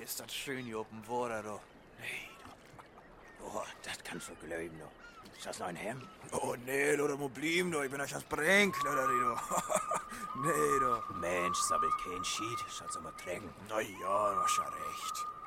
ist das schön hier oben Water, du. Nee, du. Oh, das kannst du glauben, du. Ist das noch ein Hemd? Oh, nee, du, da muss bleiben, du. Ich bin euch das Brink, du. Nee, du. Mensch, sabbelt kein Schied. Schatz mal trinken. Na ja, du hast ja recht.